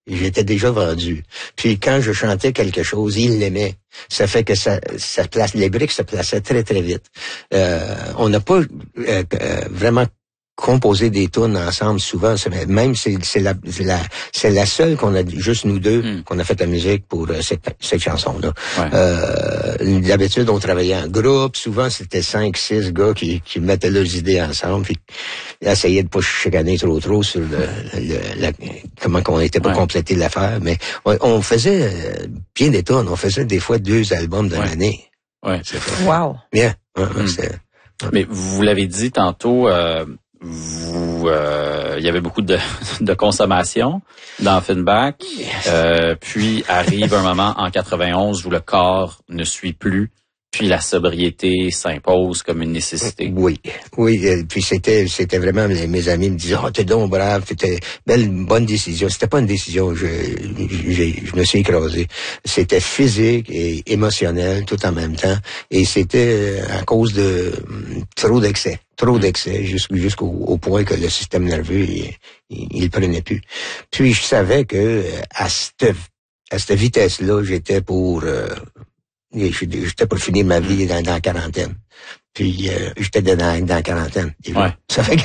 J'étais déjà vendu. Puis quand je chantais quelque chose, il l'aimait. Ça fait que ça place, les briques se plaçaient très, très vite. On n'a pas vraiment composé des tunes ensemble souvent. Même c'est la seule qu'on a, juste nous deux, qu'on a fait la musique pour cette chanson-là. Ouais. D'habitude, on travaillait en groupe. Souvent, c'était 5-6 gars qui mettaient leurs idées ensemble, puis essayaient de pas chicaner trop sur comment qu'on était pour compléter l'affaire. Mais on faisait bien des tunes. On faisait des fois 2 albums dans l'année. Ouais. Wow. Bien. Mais vous l'avez dit tantôt, il y avait beaucoup de consommation dans Offenbach, puis arrive un moment en 91 où le corps ne suit plus, puis la sobriété s'impose comme une nécessité. Oui, puis c'était vraiment, mes amis me disaient, t'es donc brave, c'était bonne décision. C'était pas une décision, je me suis écrasé. C'était physique et émotionnel tout en même temps, et c'était à cause de trop d'excès jusqu'au point que le système nerveux il prenait plus. Puis je savais que à cette vitesse-là, j'étais pour finir ma vie dans la quarantaine. Puis j'étais dans la quarantaine. Ouais. Ça fait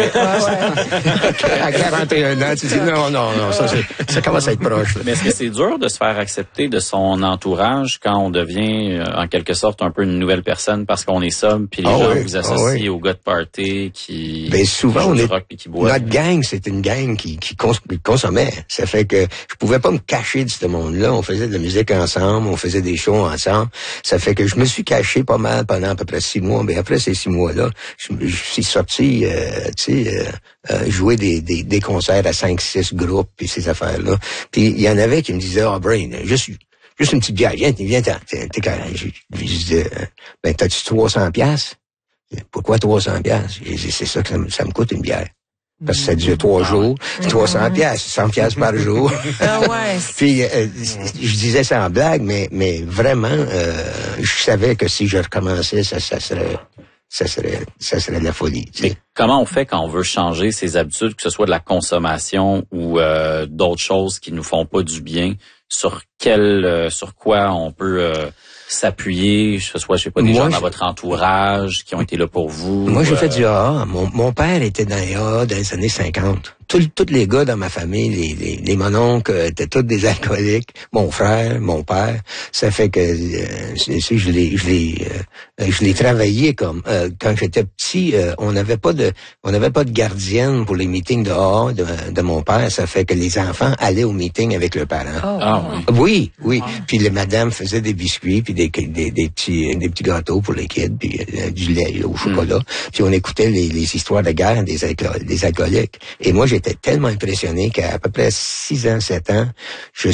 à 41 ans, tu dis non, ça commence à être proche. Là. Mais est-ce que c'est dur de se faire accepter de son entourage quand on devient en quelque sorte un peu une nouvelle personne parce qu'on est sobre, puis les gens vous associent aux gars de party qui souvent qui rock et qui boivent. Notre gang, c'est une gang qui consommait. Ça fait que je pouvais pas me cacher de ce monde-là. On faisait de la musique ensemble, on faisait des shows ensemble. Ça fait que je me suis caché pas mal pendant à peu près 6 mois. Mais après ces 6 mois-là, je suis sorti, jouer des concerts à 5-6 groupes puis ces affaires-là. Puis il y en avait qui me disaient, Brain, juste une petite bière, viens, t'es carré. Je disais, t'as-tu 300$? Pourquoi 300$? J'ai dit, c'est ça que ça me coûte une bière. Parce que ça dure 3 jours, 300$, 100$ par jour. Ah ouais. Puis je disais ça en blague, mais vraiment, je savais que si je recommençais, ça serait de la folie. Mais comment on fait quand on veut changer ses habitudes, que ce soit de la consommation ou d'autres choses qui nous font pas du bien? Sur quoi on peut s'appuyer, que ce soit, des gens dans votre entourage qui ont été là pour vous? Moi, j'ai fait du AA. Mon père était dans les AA dans les années 50. Tous les gars dans ma famille, les mononcles étaient tous des alcooliques. Mon frère, mon père. Ça fait que je l'ai travaillé comme quand j'étais petit. On n'avait pas de gardienne pour les meetings de AA de mon père. Ça fait que les enfants allaient aux meetings avec leurs parents. Oh. Ah oui. Oui. Puis les madames faisaient des biscuits puis des petits gâteaux pour les kids puis du lait au chocolat. Puis on écoutait les histoires de guerre des alcooliques. Et moi, j'étais tellement impressionné qu'à peu près 6 ans, 7 ans, je me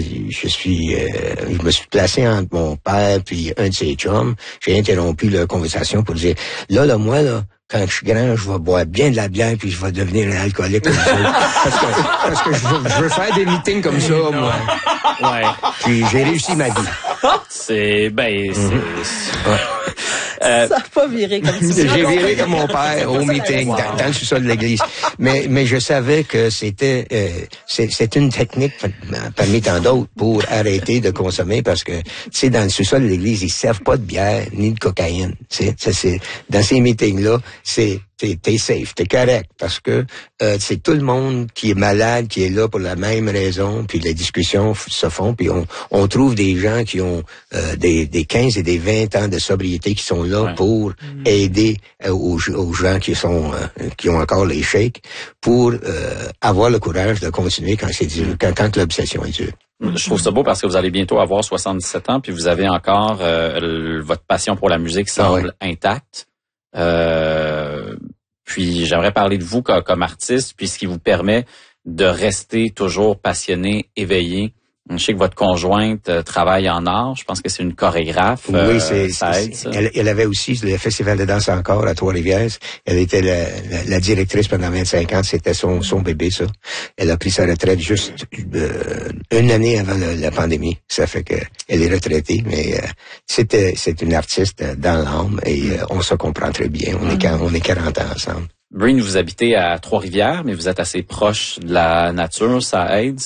suis placé entre mon père puis un de ses chums. J'ai interrompu la conversation pour dire, là, moi, quand je suis grand, je vais boire bien de la bière puis je vais devenir un alcoolique comme ça. Parce que je veux faire des meetings comme ça, moi. Ouais. Puis j'ai réussi ma vie. Ça n'a pas viré comme ça. J'ai viré comme mon père au meeting, dans le sous-sol de l'église. Mais je savais que c'est une technique parmi tant d'autres pour arrêter de consommer parce que, dans le sous-sol de l'église, ils servent pas de bière ni de cocaïne. Dans ces meetings-là, t'es safe, t'es correct, parce que c'est tout le monde qui est malade, qui est là pour la même raison, puis les discussions se font, puis on trouve des gens qui ont des 15 et des 20 ans de sobriété qui sont là pour aider aux gens qui ont encore les shakes, pour avoir le courage de continuer quand c'est dur, quand l'obsession est dure. Je trouve ça beau parce que vous allez bientôt avoir 77 ans, puis vous avez encore votre passion pour la musique semble intacte. Puis j'aimerais parler de vous comme artiste, puis ce qui vous permet de rester toujours passionné, éveillé. Je sais que votre conjointe travaille en art. Je pense que c'est une chorégraphe. Oui, ça aide, ça. Elle avait aussi le Festival de danse encore à Trois-Rivières. Elle était la directrice pendant 25 ans. C'était son bébé, ça. Elle a pris sa retraite juste une année avant la pandémie. Ça fait que elle est retraitée, mais c'est une artiste dans l'âme et on se comprend très bien. On est 40 ans ensemble. Breen, vous habitez à Trois-Rivières, mais vous êtes assez proche de la nature. Ça aide,